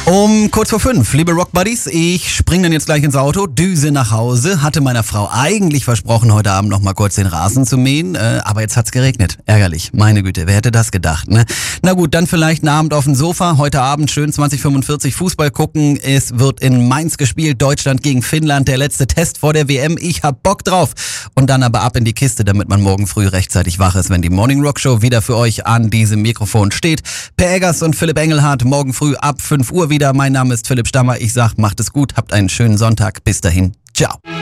Um kurz vor 5, liebe Rock Buddies, ich spring dann jetzt gleich ins Auto, düse nach Hause, hatte meiner Frau eigentlich versprochen, heute Abend noch mal kurz den Rasen zu mähen, aber jetzt hat's geregnet. Ärgerlich, meine Güte, wer hätte das gedacht, ne? Na gut, dann vielleicht einen Abend auf dem Sofa, heute Abend schön 20:45 Fußball gucken, es wird in Mainz gespielt, Deutschland gegen Finnland, der letzte Test vor der WM, ich hab Bock drauf. Und dann aber ab in die Kiste, damit man morgen früh rechtzeitig wach ist, wenn die Morning Rock Show wieder für euch an diesem Mikrofon steht. Per Eggers und Philipp Engelhardt, morgen früh ab 5 Uhr wieder. Mein Name ist Philipp Stammer. Ich sag, macht es gut, habt einen schönen Sonntag. Bis dahin, ciao.